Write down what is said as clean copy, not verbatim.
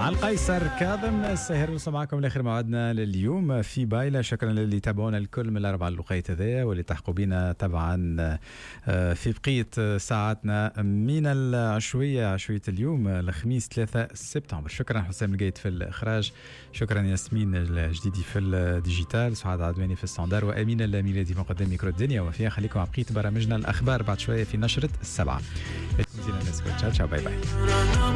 مع القيصر كاظم الساهر. وصل معكم لاخر موعدنا لليوم في بايله. شكرا للي تابعونا الكل من الاربع اللقيت هذايا واللي تحقوا بنا طبعا في بقيه ساعاتنا من العشويه، عشويه اليوم الخميس 3 سبتمبر. شكرا حسام القيت في الاخراج، شكرا ياسمين الجديدي في الديجيتال، سعاد عدواني في الستاندار، وامينه الميلادي مقدم ميكرو الدنيا وفيها. خليكم مع بقيه برامجنا الاخبار بعد شويه في نشره السبعه. تشاو تشاو باي باي.